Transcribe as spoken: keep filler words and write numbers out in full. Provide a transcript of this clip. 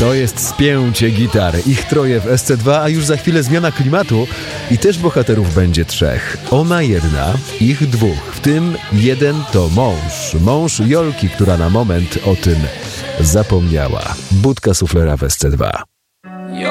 To jest spięcie gitar. Ich troje w S C dwa, a już za chwilę zmiana klimatu i też bohaterów będzie trzech. Ona jedna, ich dwóch. W tym jeden to mąż. Mąż Jolki, która na moment o tym zapomniała. Budka suflera w S C dwa.